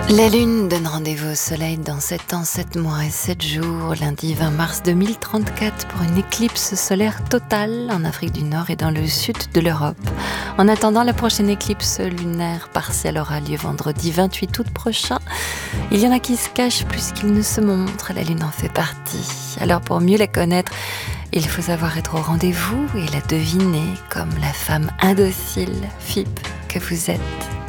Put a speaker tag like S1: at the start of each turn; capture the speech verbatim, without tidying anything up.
S1: La Lune donne rendez-vous au Soleil dans sept ans, sept mois et sept jours, lundi vingt mars deux mille trente-quatre, pour une éclipse solaire totale en Afrique du Nord et dans le sud de l'Europe. En attendant, la prochaine éclipse lunaire partielle aura lieu vendredi vingt-huit août prochain. Il y en a qui se cachent plus qu'ils ne se montrent, la Lune en fait partie. Alors pour mieux la connaître, il faut savoir être au rendez-vous et la deviner comme la femme indocile, F I P, que vous êtes.